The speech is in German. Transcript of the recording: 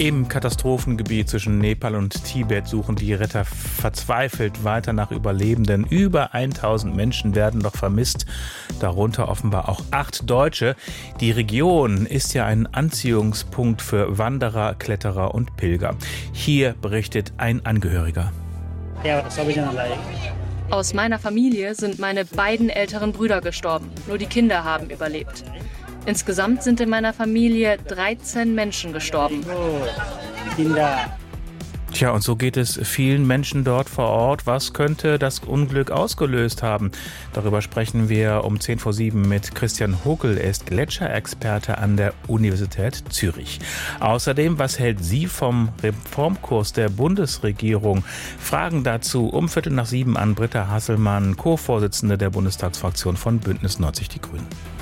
Im Katastrophengebiet zwischen Nepal und Tibet suchen die Retter verzweifelt weiter nach Überlebenden. Über 1000 Menschen werden noch vermisst, darunter offenbar auch 8 Deutsche. Die Region ist ja ein Anziehungspunkt für Wanderer, Kletterer und Pilger. Hier berichtet ein Angehöriger. Aus meiner Familie sind meine beiden älteren Brüder gestorben. Nur die Kinder haben überlebt. Insgesamt sind in meiner Familie 13 Menschen gestorben. Tja, und so geht es vielen Menschen dort vor Ort. Was könnte das Unglück ausgelöst haben? Darüber sprechen wir um 6:10 mit Christian Huckel. Er ist Gletscherexperte an der Universität Zürich. Außerdem, was hält sie vom Reformkurs der Bundesregierung? Fragen dazu um 6:15 an Britta Hasselmann, Co-Vorsitzende der Bundestagsfraktion von Bündnis 90 Die Grünen.